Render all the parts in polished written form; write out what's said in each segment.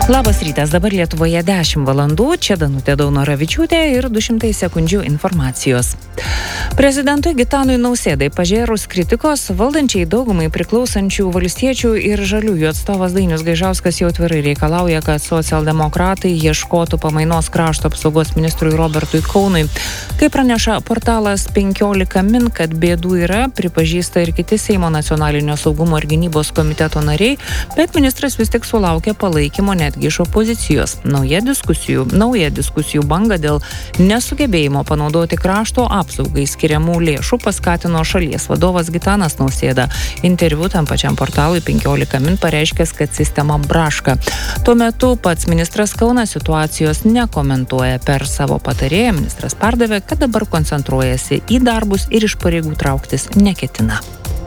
Labas rytas, dabar Lietuvoje 10 valandų, čia Danutė Daunoravičiūtė ir 200 sekundžių informacijos. Prezidentui Gitanui Nausėdai pažėrus kritikos, valdančiai daugumai priklausančių valstiečių ir žaliųjų atstovas Dainius Gaižauskas jau tvirtai reikalauja, kad socialdemokratai ieškotų pamainos krašto apsaugos ministrui Robertui Kaunui. Kaip praneša portalas 15 min, kad bėdų yra, pripažįsta ir kiti Seimo nacionalinio saugumo ir gynybos komiteto nariai, bet ministras vis tik sulaukė palaikymo netgi iš opozicijos. Nauja diskusijų banga dėl nesugebėjimo panaudoti krašto apsaugai skiriamų lėšų paskatino šalies vadovas Gitanas Nausėda. Interviu tam pačiam portalui 15 min pareiškęs, kad sistema braška. Tuo metu pats ministras Kaunas situacijos nekomentuoja. Per savo patarėją ministras perdavė, kad dabar koncentruojasi į darbus ir iš pareigų trauktis neketina.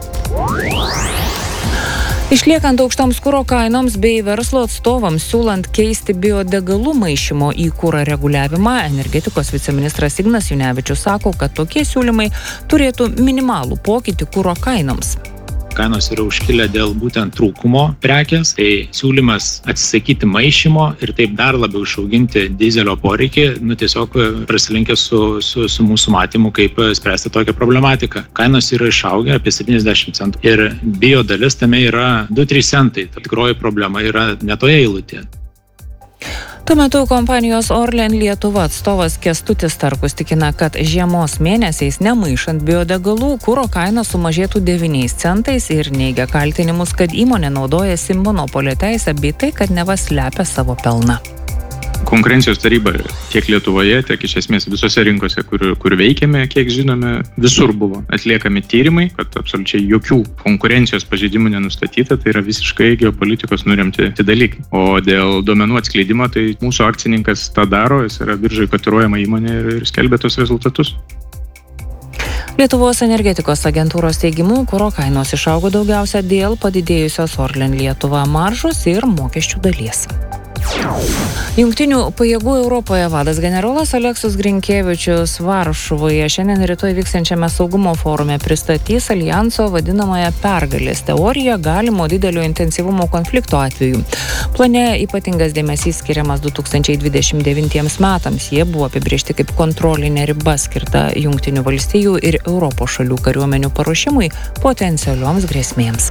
Išliekant aukštoms kuro kainoms bei verslo atstovams siūlant keisti biodegalų maišymo į kurą reguliavimą, energetikos viceministras Ignas Junevičius sako, kad tokie siūlymai turėtų minimalų pokytį kuro kainoms. Kainos yra užkilę dėl būtent trūkumo prekės, tai siūlymas atsisakyti maišymo ir taip dar labiau išauginti dizelio poreikį, tiesiog prasilenkia su mūsų matymu, kaip spręsti tokią problematiką. Kainos yra išaugę apie 70 centų ir bio dalis tame yra 2-3 centai. Ta tikroji problema yra ne toje eilutėje. Tuo metu kompanijos Orlen Lietuva atstovas Kęstutis Starkus tikina, kad žiemos mėnesiais nemaišant biodegalų kuro kaina sumažėtų 9 centais ir neigia kaltinimus, kad įmonė naudojasi monopolio teisę bei tai, kad neva slepia savo pelną. Konkurencijos taryba tiek Lietuvoje, tiek iš esmės visose rinkose, kur veikiame, kiek žinome, visur buvo atliekami tyrimai, kad absoliučiai jokių konkurencijos pažeidimų nenustatyta, tai yra visiškai geopolitikos nuremti dalykai. O dėl duomenų atskleidimo, tai mūsų akcininkas tą daro, jis yra biržai kotiruojama įmonė ir skelbia tos rezultatus. Lietuvos energetikos agentūros teigimu, kuro kainos išaugo daugiausia dėl padidėjusios Orlen Lietuva maržos ir mokesčių dalies. Jungtinių pajėgų Europoje vadas generolas Aleksas Grinkevičius Varšuvoje šiandien rytoj vyksiančiame saugumo forume pristatys alijanso vadinamąją pergalės teoriją galimo didelio intensyvumo konflikto atveju. Plane ypatingas dėmesys skiriamas 2029 metams. Jie buvo apibrėžti kaip kontrolinė riba skirta Jungtinių valstijų ir Europos šalių kariuomenių paruošimui potencialioms grėsmėms.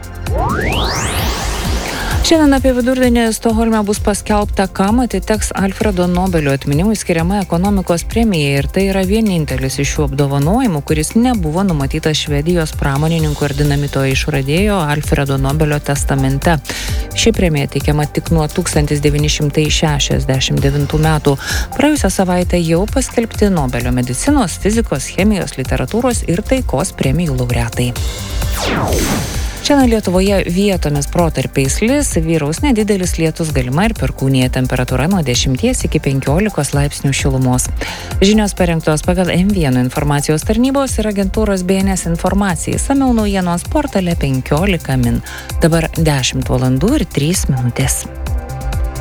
Šiandien apie vidurdienį Stokholme bus paskelbta, kam atiteks Alfredo Nobelio atminimui skiriama ekonomikos premija ir tai yra vienintelis iš šių apdovanojimų, kuris nebuvo numatytas Švedijos pramonininkų ir dinamito išradėjo Alfredo Nobelio testamente. Ši premija teikiama tik nuo 1969 metų. Praėjusią savaitę jau paskelbti Nobelio medicinos, fizikos, chemijos, literatūros ir taikos premijų laureatai. Šiandien Lietuvoje vietomis protarpiais lis, vyraus nedidelis lietus, galima ir perkūnija, temperatūra nuo 10 iki 15 laipsnių šilumos. Žinios parengtos pagal M1 informacijos tarnybos ir agentūros BNS informacijai. Išsamiau naujienos portale 15 min. Dabar 10 valandų ir 3 minutės.